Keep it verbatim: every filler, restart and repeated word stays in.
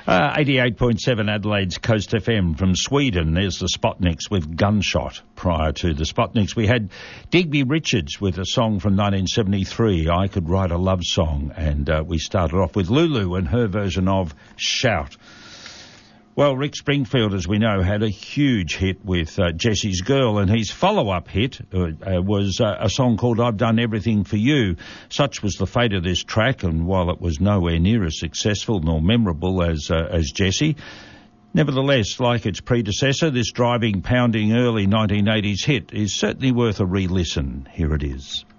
Uh, eighty-eight point seven Adelaide's Coast F M from Sweden. There's the Spotniks with Gunshot. Prior to the Spotniks, we had Digby Richards with a song from nineteen seventy-three, I Could Write a Love Song. And uh, we started off with Lulu and her version of Shout. Well, Rick Springfield, as we know, had a huge hit with uh, Jesse's Girl, and his follow-up hit uh, uh, was uh, a song called I've Done Everything for You. Such was the fate of this track, and while it was nowhere near as successful nor memorable as uh, as Jesse, nevertheless, like its predecessor, this driving, pounding early nineteen eighties hit is certainly worth a re-listen. Here it is.